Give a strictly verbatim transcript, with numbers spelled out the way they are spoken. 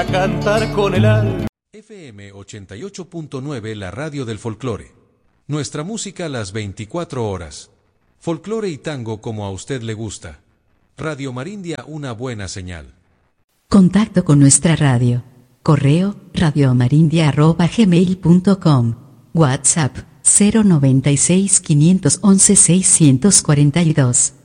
A cantar con el alma. F M ochenta y ocho punto nueve, la radio del folclore. Nuestra música las veinticuatro horas. Folclore y tango como a usted le gusta. Radio Marindia, una buena señal. Contacto con nuestra radio. Correo radiomarindia arroba gmail punto com. WhatsApp cero noventa y seis, quinientos once, seiscientos cuarenta y dos.